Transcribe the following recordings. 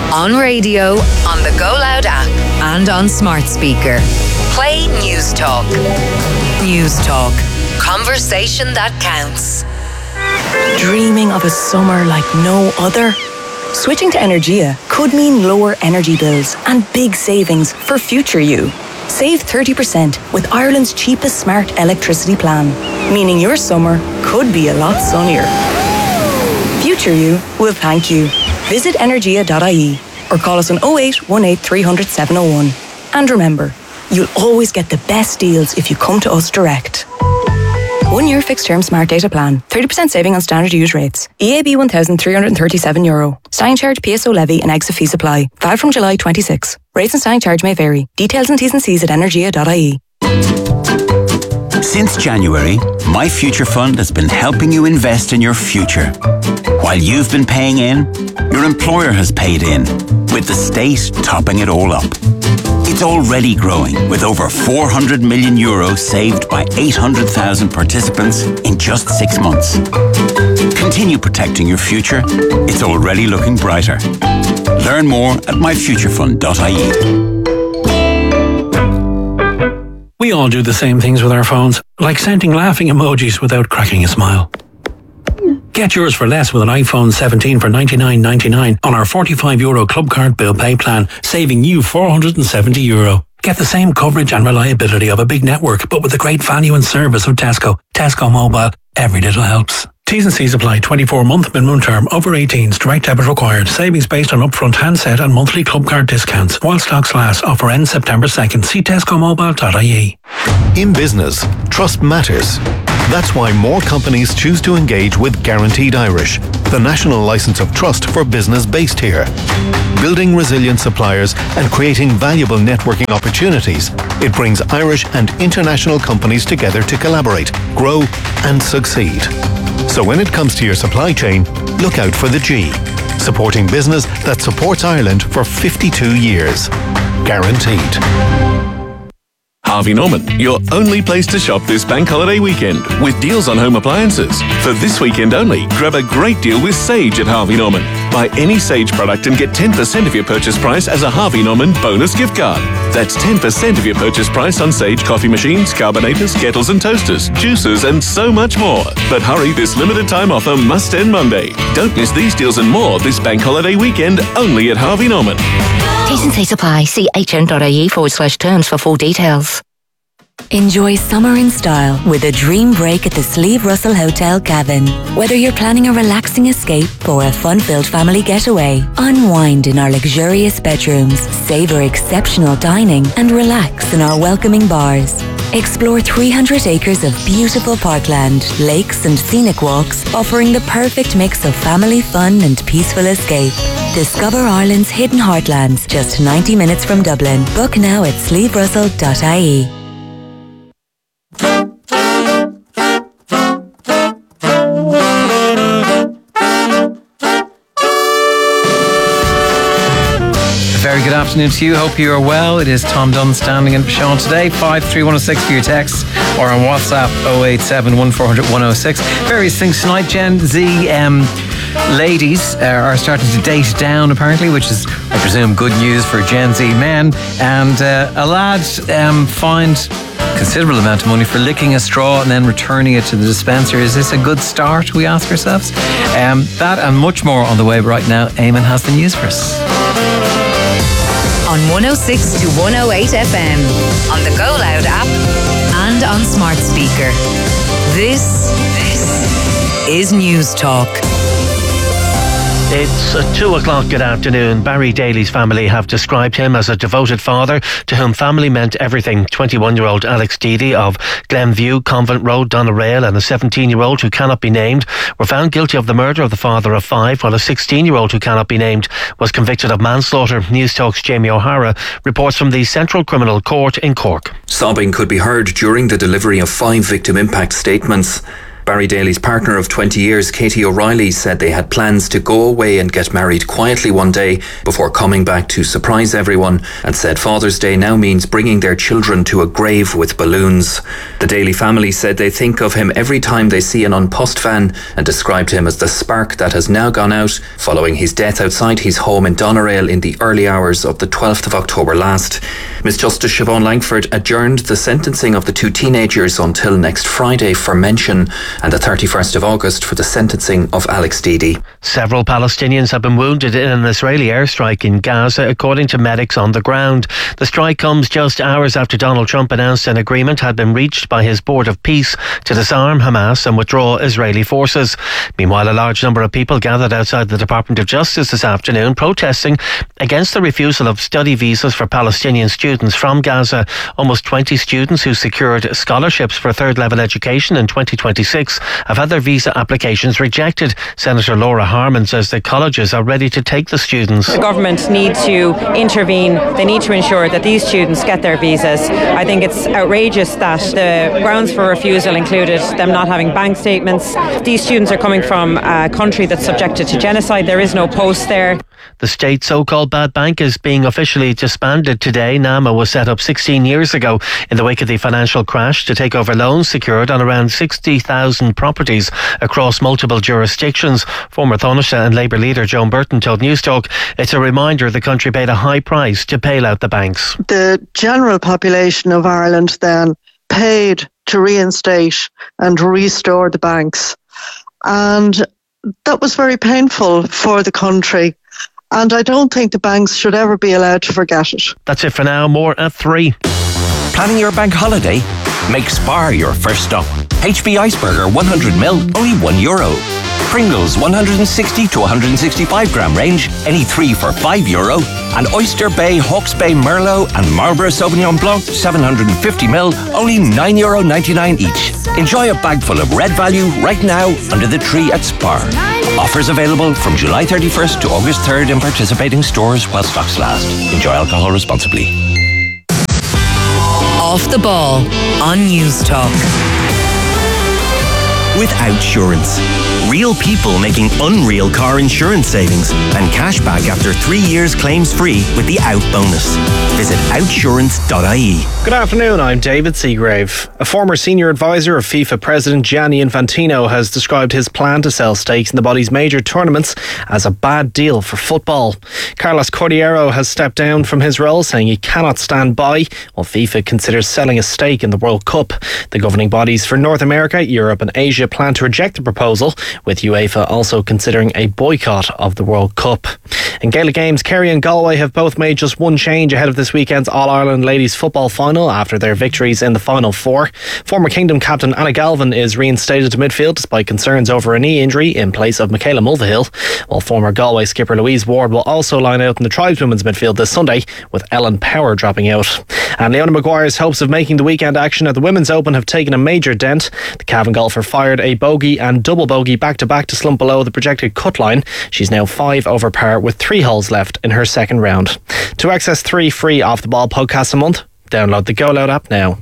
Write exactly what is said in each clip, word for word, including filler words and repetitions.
On radio, on the Go Loud app, and on smart speaker. Play News Talk. News Talk. Conversation that counts. Dreaming of a summer like no other? Switching to Energia could mean lower energy bills and big savings for future you. Save thirty percent with Ireland's cheapest smart electricity plan, meaning your summer could be a lot sunnier. Future you will thank you. Visit energia dot I E or call us on oh eight one eight three hundred seven oh one. And remember, you'll always get the best deals if you come to us direct. One year fixed term smart data plan. thirty percent saving on standard use rates. E A B one thousand three hundred thirty-seven euro. Standing charge, P S O levy and exit fees apply. Valid from July twenty-sixth. Rates and standing charge may vary. Details and T's and C's at energia dot I E. Since January, My Future Fund has been helping you invest in your future. While you've been paying in, your employer has paid in, with the state topping it all up. It's already growing, with over four hundred million euros saved by eight hundred thousand participants in just six months. Continue protecting your future. It's already looking brighter. Learn more at my future fund dot I E. We all do the same things with our phones, like sending laughing emojis without cracking a smile. Get yours for less with an iPhone seventeen for ninety-nine ninety-nine on our forty-five euro Club Card Bill Pay plan, saving you four hundred seventy euro. Get the same coverage and reliability of a big network, but with the great value and service of Tesco. Tesco Mobile. Every little helps. T's and C's apply. twenty-four month minimum term. Over eighteens. Direct debit required. Savings based on upfront handset and monthly Club Card discounts. While stocks last. Offer ends September second. See tesco mobile dot I E. In business, trust matters. That's why more companies choose to engage with Guaranteed Irish, the national licence of trust for business based here. Building resilient suppliers and creating valuable networking opportunities, it brings Irish and international companies together to collaborate, grow and succeed. So when it comes to your supply chain, look out for the G, supporting business that supports Ireland for fifty-two years. Guaranteed. Harvey Norman, your only place to shop this bank holiday weekend with deals on home appliances. For this weekend only, grab a great deal with Sage at Harvey Norman. Buy any Sage product and get ten percent of your purchase price as a Harvey Norman bonus gift card. That's ten percent of your purchase price on Sage coffee machines, carbonators, kettles and toasters, juicers and so much more. But hurry, this limited time offer must end Monday. Don't miss these deals and more this bank holiday weekend only at Harvey Norman. T's and C's apply. See h n dot I E forward slash terms for full details. Enjoy summer in style with a dream break at the Slieve Russell Hotel Cavan. Whether you're planning a relaxing escape or a fun-filled family getaway, unwind in our luxurious bedrooms, savour exceptional dining and relax in our welcoming bars. Explore three hundred acres of beautiful parkland, lakes and scenic walks, offering the perfect mix of family fun and peaceful escape. Discover Ireland's hidden heartlands, just ninety minutes from Dublin. Book now at slieve russell dot I E. Very good afternoon to you. Hope you are well. It is Tom Dunn standing in for Sean today. five three one oh six for your texts or on WhatsApp oh eight seven one four zero zero one oh six. Various things tonight. Gen Z um, ladies uh, are starting to date down apparently, which is, I presume, good news for Gen Z men. And uh, a lad um, fined considerable amount of money for licking a straw and then returning it to the dispenser. Is this a good start, we ask ourselves? Um, that and much more on the way right now. Eamon has the news for us. On one oh six to one oh eight F M, on the Go Loud app and on smart speaker. This, this is News Talk. It's uh, two o'clock. Good afternoon. Barry Daly's family have described him as a devoted father to whom family meant everything. twenty-one-year-old Alex Deedy of Glenview, Convent Road, Doneraile, and a seventeen-year-old who cannot be named were found guilty of the murder of the father of five, while a sixteen-year-old who cannot be named was convicted of manslaughter. News Talk's Jamie O'Hara reports from the Central Criminal Court in Cork. Sobbing could be heard during the delivery of five victim impact statements. Barry Daly's partner of twenty years, Katie O'Reilly, said they had plans to go away and get married quietly one day before coming back to surprise everyone, and said Father's Day now means bringing their children to a grave with balloons. The Daly family said they think of him every time they see an An Post van and described him as the spark that has now gone out following his death outside his home in Doneraile in the early hours of the twelfth of October last. Miss Justice Siobhan Langford adjourned the sentencing of the two teenagers until next Friday for mention and the thirty-first of August for the sentencing of Alex Deedy. Several Palestinians have been wounded in an Israeli airstrike in Gaza, according to medics on the ground. The strike comes just hours after Donald Trump announced an agreement had been reached by his Board of Peace to disarm Hamas and withdraw Israeli forces. Meanwhile, a large number of people gathered outside the Department of Justice this afternoon protesting against the refusal of study visas for Palestinian students from Gaza. Almost twenty students who secured scholarships for third level education in twenty twenty-six have had their visa applications rejected. Senator Laura Harman says the colleges are ready to take the students. The government need to intervene. They need to ensure that these students get their visas. I think it's outrageous that the grounds for refusal included them not having bank statements. These students are coming from a country that's subjected to genocide. There is no post there. The state's so-called bad bank is being officially disbanded today. NAMA was set up sixteen years ago in the wake of the financial crash to take over loans secured on around sixty thousand properties across multiple jurisdictions. Former Taoiseach and Labour leader Joan Burton told Newstalk it's a reminder the country paid a high price to bail out the banks. The general population of Ireland then paid to reinstate and restore the banks. And that was very painful for the country. And I don't think the banks should ever be allowed to forget it. That's it for now. More at three. Planning your bank holiday? Make Spar your first stop. H B Iceberger one hundred milliliters, only one euro. Pringles one hundred sixty to one hundred sixty-five gram range, any three for five euro. And Oyster Bay, Hawke's Bay Merlot and Marlborough Sauvignon Blanc seven hundred fifty milliliters, only nine euro ninety-nine each. Enjoy a bag full of red value right now under the tree at Spar. Offers available from July thirty-first to August third in participating stores while stocks last. Enjoy alcohol responsibly. Off the Ball on Newstalk. With Outsurance. Real people making unreal car insurance savings and cash back after three years claims free with the Out bonus. Visit outsurance dot I E. Good afternoon, I'm David Seagrave. A former senior advisor of FIFA President Gianni Infantino has described his plan to sell stakes in the body's major tournaments as a bad deal for football. Carlos Cordeiro has stepped down from his role, saying he cannot stand by while FIFA considers selling a stake in the World Cup. The governing bodies for North America, Europe and Asia plan to reject the proposal, with UEFA also considering a boycott of the World Cup. In Gaelic games, Kerry and Galway have both made just one change ahead of this weekend's All-Ireland Ladies Football Final after their victories in the Final Four. Former Kingdom captain Anna Galvin is reinstated to midfield despite concerns over a knee injury in place of Michaela Mulvihill, while former Galway skipper Louise Ward will also line out in the tribeswomen's midfield this Sunday, with Ellen Power dropping out. And Leona Maguire's hopes of making the weekend action at the Women's Open have taken a major dent. The Cavan golfer fired a bogey and double bogey back-to-back to slump below the projected cut line. She's now five over par with three holes left in her second round. To access three free Off the Ball podcasts a month, download the Go Loud app now.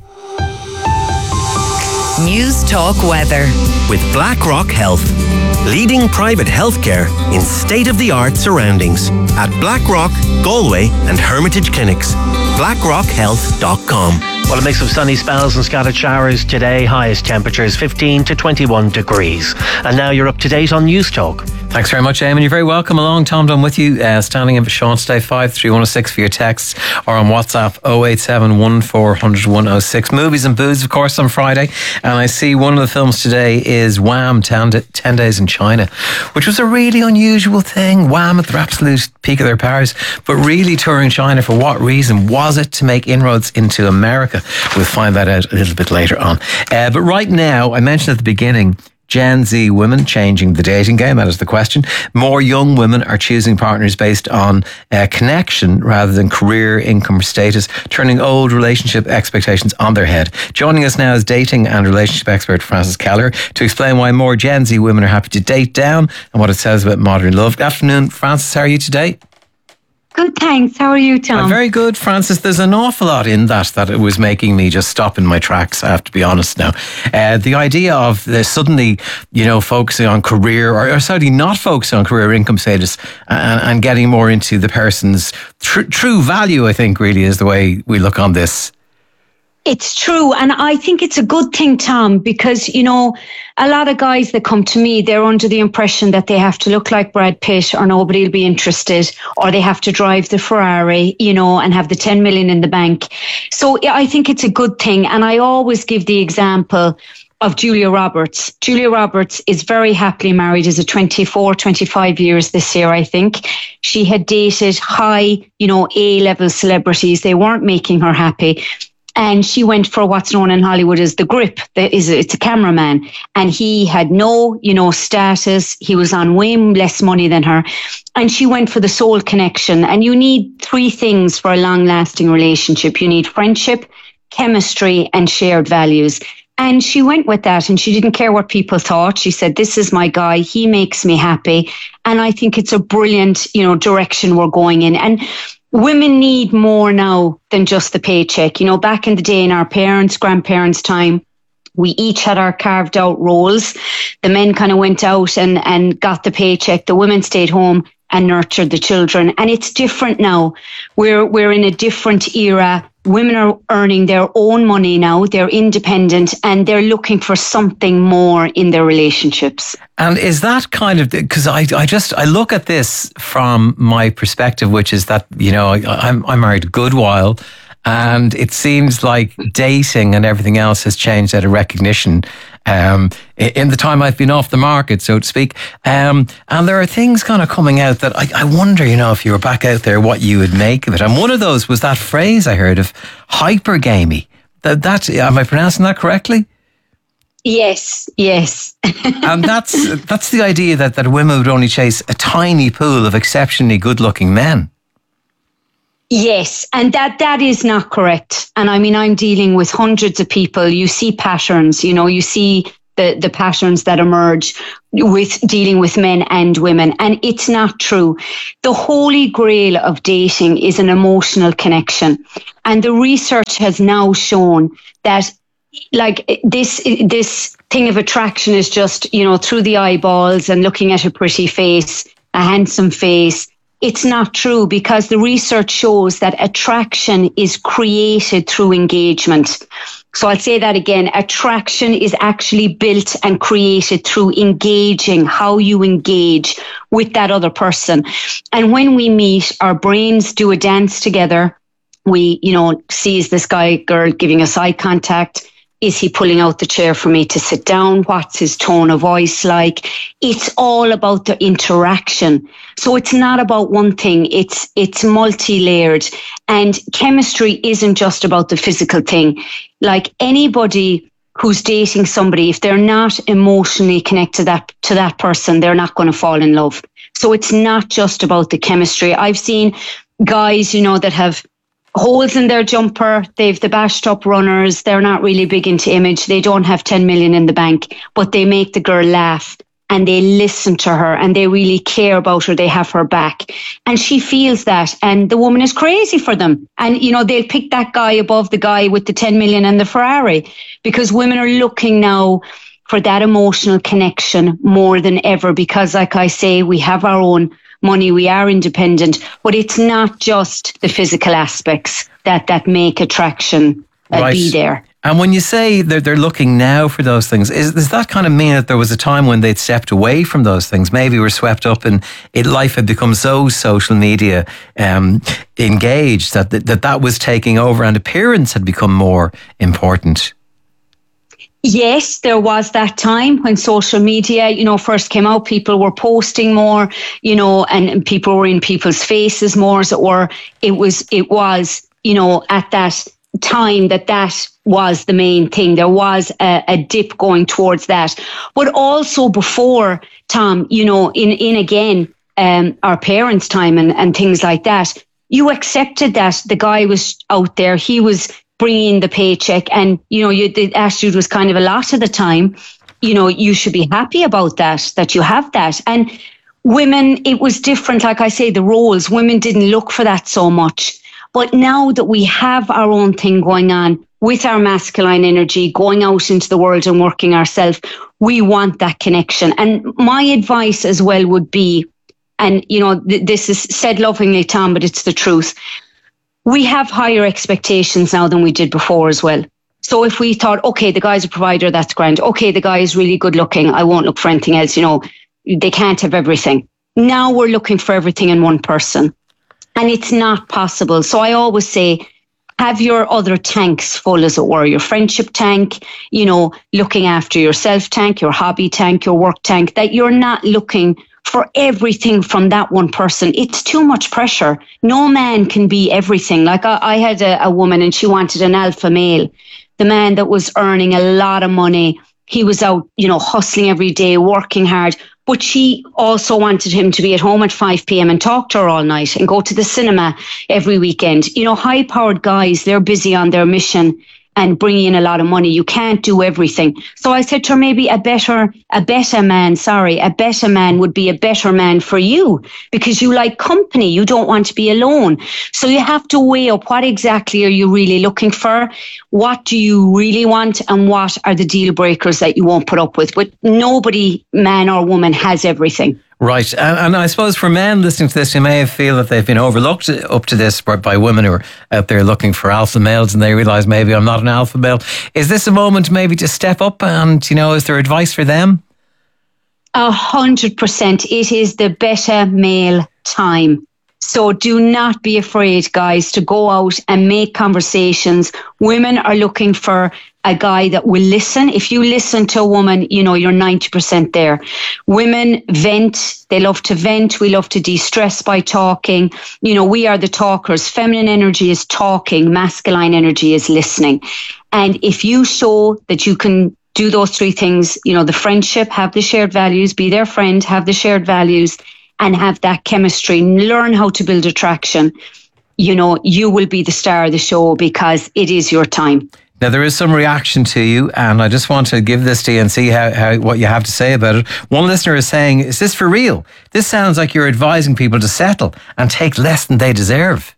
Newstalk weather. With BlackRock Health. Leading private healthcare in state-of-the-art surroundings. At BlackRock, Galway and Hermitage Clinics. blackrock health dot com. Well, a mix of sunny spells and scattered showers today. Highest temperatures fifteen to twenty-one degrees. And now you're up to date on Newstalk. Thanks very much, Eamon. You're very welcome along. Tom Dunn with you, uh, standing in for Sean today. five three one oh six for your texts, or on WhatsApp oh eight seven, one four hundred, one oh six. Movies and booze, of course, on Friday. And I see one of the films today is Wham! ten, ten Days in China, which was a really unusual thing. Wham! At their absolute peak of their powers, but really touring China for what reason? Was it to make inroads into America? We'll find that out a little bit later on. Uh, but right now, I mentioned at the beginning, Gen Z women changing the dating game. That is the question. More young women are choosing partners based on uh, connection rather than career, income, or status, turning old relationship expectations on their head. Joining us now is dating and relationship expert Frances Keller to explain why more Gen Z women are happy to date down and what it says about modern love. Good afternoon, Frances. How are you today? Good, thanks. How are you, Tom? I'm very good, Francis. There's an awful lot in that that it was making me just stop in my tracks, I have to be honest now. Uh, the idea of the suddenly, you know, focusing on career, or, or sorry, not focusing on career income status and, and getting more into the person's tr- true value, I think really is the way we look on this. It's true. And I think it's a good thing, Tom, because, you know, a lot of guys that come to me, they're under the impression that they have to look like Brad Pitt or nobody will be interested, or they have to drive the Ferrari, you know, and have the ten million in the bank. So I think it's a good thing. And I always give the example of Julia Roberts. Julia Roberts is very happily married, is a twenty-four, twenty-five years this year, I think. She had dated high, you know, A-level celebrities. They weren't making her happy. And she went for what's known in Hollywood as the grip. That is, it's a cameraman. And he had no, you know, status. He was on way less money than her. And she went for the soul connection. And you need three things for a long-lasting relationship. You need friendship, chemistry, and shared values. And she went with that, and she didn't care what people thought. She said, this is my guy. He makes me happy. And I think it's a brilliant, you know, direction we're going in. And women need more now than just the paycheck. You know, back in the day in our parents', grandparents' time, we each had our carved out roles. The men kind of went out and, and got the paycheck. The women stayed home and nurtured the children. And it's different now. We're, we're in a different era. Women are earning their own money now. They're independent and they're looking for something more in their relationships. And is that kind of, because I, I just, I look at this from my perspective, which is that, you know, I, I'm, I'm married a good while, and it seems like dating and everything else has changed out of recognition um, in the time I've been off the market, so to speak. Um, and there are things kind of coming out that I, I wonder, you know, if you were back out there, what you would make of it. And one of those was that phrase I heard of hypergamy. That, that, am I pronouncing that correctly? Yes, yes. And that's that's the idea that, that women would only chase a tiny pool of exceptionally good-looking men. Yes, and that that is not correct. And I mean, I'm dealing with hundreds of people. You see patterns, you know, you see the, the patterns that emerge with dealing with men and women. And it's not true. The holy grail of dating is an emotional connection. And the research has now shown that like this, this thing of attraction is just, you know, through the eyeballs and looking at a pretty face, a handsome face. It's not true, because the research shows that attraction is created through engagement. So I'll say that again. Attraction is actually built and created through engaging, how you engage with that other person. And when we meet, our brains do a dance together. We, you know, see, is this guy, girl giving us eye contact? Is he pulling out the chair for me to sit down? What's his tone of voice like? It's all about the interaction. So it's not about one thing. It's it's multi-layered. And chemistry isn't just about the physical thing. Like anybody who's dating somebody, if they're not emotionally connected to that, to that person, they're not going to fall in love. So it's not just about the chemistry. I've seen guys, you know, that have holes in their jumper. They've the bashed up runners. They're not really big into image. They don't have ten million in the bank, but they make the girl laugh and they listen to her and they really care about her. They have her back and she feels that, and the woman is crazy for them. And, you know, they'll pick that guy above the guy with the ten million and the Ferrari, because women are looking now for that emotional connection more than ever, because like I say, we have our own money, we are independent, but it's not just the physical aspects that, that make attraction uh, right. be there. And when you say that they're looking now for those things, is, does that kind of mean that there was a time when they'd stepped away from those things? Maybe were swept up and it, life had become so social media um, engaged that, that that was taking over and appearance had become more important? Yes, there was that time when social media, you know, first came out. People were posting more, you know, and, and people were in people's faces more, as it were. It was, it was, you know, at that time that that was the main thing. There was a, a dip going towards that. But also before, Tom, you know, in, in again, um, our parents' time and, and things like that, you accepted that the guy was out there. He was bringing the paycheck, and you know, you, the attitude was kind of a lot of the time, you know, you should be happy about that, that you have that. And women, it was different. Like I say, the roles, women didn't look for that so much. But now that we have our own thing going on with our masculine energy, going out into the world and working ourselves, we want that connection. And my advice as well would be, and you know, th- this is said lovingly, Tom, but it's the truth. We have higher expectations now than we did before as well. So if we thought, okay, the guy's a provider, that's grand. Okay, the guy is really good looking, I won't look for anything else. You know, they can't have everything. Now we're looking for everything in one person. And it's not possible. So I always say, have your other tanks full, as it were, your friendship tank, you know, looking after yourself tank, your hobby tank, your work tank, that you're not looking for everything from that one person. It's too much pressure. No man can be everything. Like I, I had a, a woman and she wanted an alpha male, the man that was earning a lot of money. He was out, you know, hustling every day, working hard. But she also wanted him to be at home at five p.m. and talk to her all night and go to the cinema every weekend. You know, high-powered guys, they're busy on their mission and bringing in a lot of money. You can't do everything. So I said to her, maybe a better, a better man, sorry, a better man would be a better man for you because you like company. You don't want to be alone. So you have to weigh up what exactly are you really looking for? What do you really want? And what are the deal breakers that you won't put up with? But nobody, man or woman, has everything. Right. And, and I suppose for men listening to this, you may feel that they've been overlooked up to this by, by women who are out there looking for alpha males and they realise maybe I'm not an alpha male. Is this a moment maybe to step up and, you know, is there advice for them? A hundred percent. It is the better male time. So do not be afraid, guys, to go out and make conversations. Women are looking for a guy that will listen. If you listen to a woman, you know, you're ninety percent there. Women vent. They love to vent. We love to de-stress by talking. You know, we are the talkers. Feminine energy is talking. Masculine energy is listening. And if you show that you can do those three things, you know, the friendship, have the shared values, be their friend, have the shared values, and have that chemistry, learn how to build attraction, you know, you will be the star of the show because it is your time. Now, there is some reaction to you, and I just want to give this to you and see how, how what you have to say about it. One listener is saying, is this for real? This sounds like you're advising people to settle and take less than they deserve.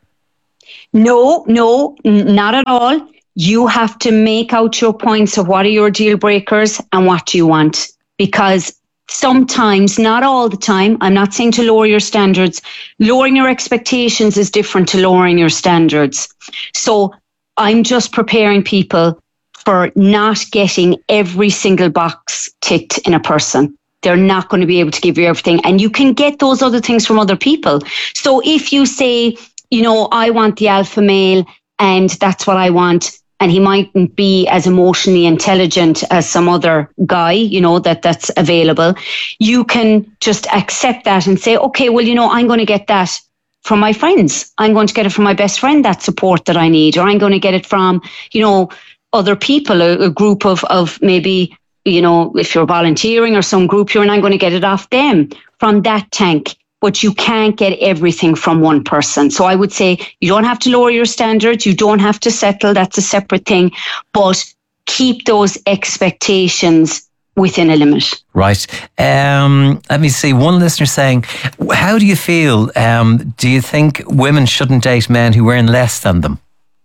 No, no, not at all. You have to make out your points of what are your deal breakers and what do you want. Because sometimes, not all the time, I'm not saying to lower your standards. Lowering your expectations is different to lowering your standards. So I'm just preparing people for not getting every single box ticked in a person. They're not going to be able to give you everything. And you can get those other things from other people. So if you say, you know, I want the alpha male and that's what I want, and he mightn't be as emotionally intelligent as some other guy, you know, that that's available. You can just accept that and say, okay, well, you know, I'm going to get that from my friends. I'm going to get it from my best friend, that support that I need, or I'm going to get it from, you know, other people, a, a group of, of maybe, you know, if you're volunteering or some group you're in, I'm going to get it off them from that tank. But you can't get everything from one person. So I would say you don't have to lower your standards. You don't have to settle. That's a separate thing. But keep those expectations within a limit. Right. Um, let me see. One listener saying, how do you feel? Um, do you think women shouldn't date men who earn less than them?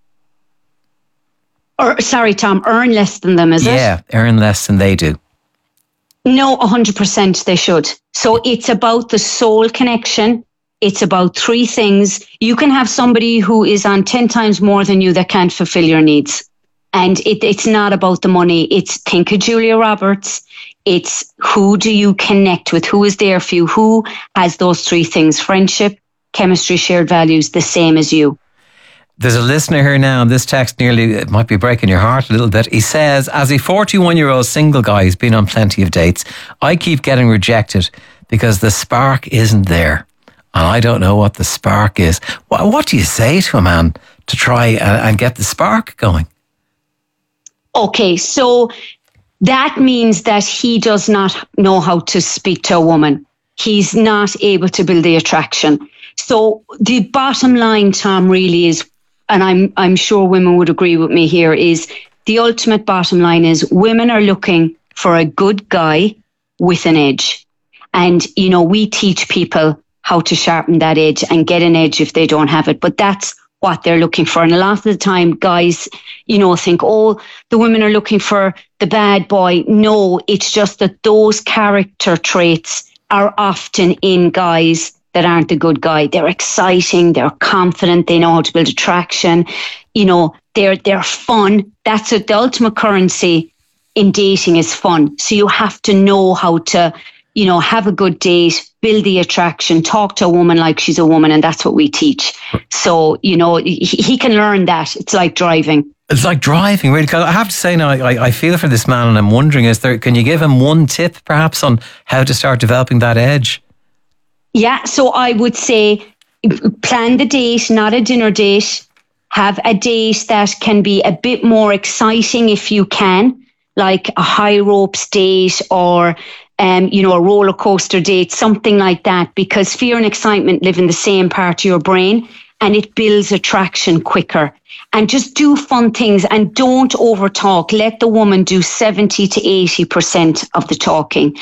Or, sorry, Tom, earn less than them, is yeah, it? Yeah, earn less than they do. No, one hundred percent they should. So it's about the soul connection. It's about three things. You can have somebody who is on ten times more than you that can't fulfill your needs. And it, it's not about the money. It's think of Julia Roberts. It's who do you connect with? Who is there for you? Who has those three things? Friendship, chemistry, shared values, the same as you. There's a listener here now, and this text nearly, it might be breaking your heart a little bit. He says, as a forty-one-year-old single guy who's been on plenty of dates, I keep getting rejected because the spark isn't there. And I don't know what the spark is. What, what do you say to a man to try and, and get the spark going? Okay, so that means that he does not know how to speak to a woman. He's not able to build the attraction. So the bottom line, Tom, really is, and I'm I'm sure women would agree with me here, is the ultimate bottom line is women are looking for a good guy with an edge. And, you know, we teach people how to sharpen that edge and get an edge if they don't have it. But that's what they're looking for. And a lot of the time, guys, you know, think, oh, the women are looking for the bad boy. No, it's just that those character traits are often in guys that aren't the good guy. They're exciting, they're confident, they know how to build attraction, you know, they're they're fun. That's it. The ultimate currency in dating is fun. So you have to know how to, you know, have a good date, build the attraction, talk to a woman like she's a woman, and that's what we teach. So, you know, he, he can learn that. It's like driving. It's like driving, really. Cause I have to say now, I, I feel for this man, and I'm wondering, is there? Can you give him one tip, perhaps, on how to start developing that edge? Yeah, so I would say plan the date, not a dinner date. Have a date that can be a bit more exciting if you can, like a high ropes date or, um, you know, a roller coaster date, something like that, because fear and excitement live in the same part of your brain and it builds attraction quicker. And just do fun things and don't over talk. Let the woman do seventy to eighty percent of the talking.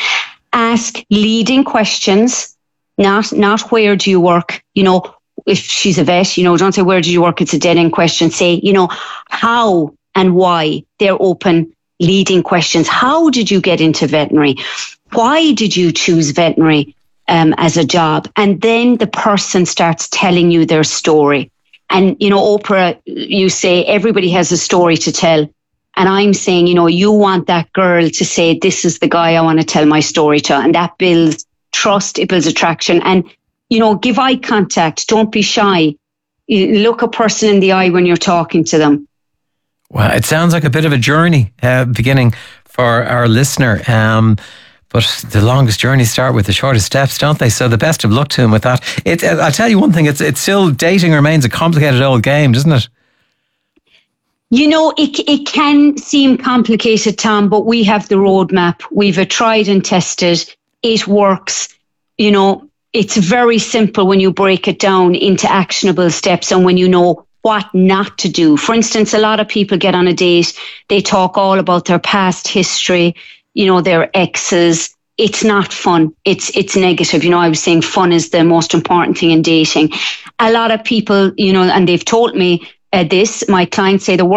Ask leading questions. Not, not where do you work? You know, if she's a vet, you know, don't say where do you work? It's a dead end question. Say, you know, how and why. They're open leading questions. How did you get into veterinary? Why did you choose veterinary um, as a job? And then the person starts telling you their story. And, you know, Oprah, you say everybody has a story to tell. And I'm saying, you know, you want that girl to say, this is the guy I want to tell my story to. And that builds trust, it builds attraction, and, you know, give eye contact. Don't be shy. You look a person in the eye when you're talking to them. Well, it sounds like a bit of a journey uh, beginning for our listener. Um, but the longest journeys start with the shortest steps, don't they? So the best of luck to him with that. It, I'll tell you one thing, it's it's still, dating remains a complicated old game, doesn't it? You know, it it can seem complicated, Tom, but we have the roadmap. We've a tried and tested. It works. You know, it's very simple when you break it down into actionable steps and when you know what not to do. For instance, a lot of people get on a date, they talk all about their past history, you know, their exes. It's not fun. It's it's negative. You know, I was saying fun is the most important thing in dating. A lot of people, you know, and they've told me uh, this, my clients say the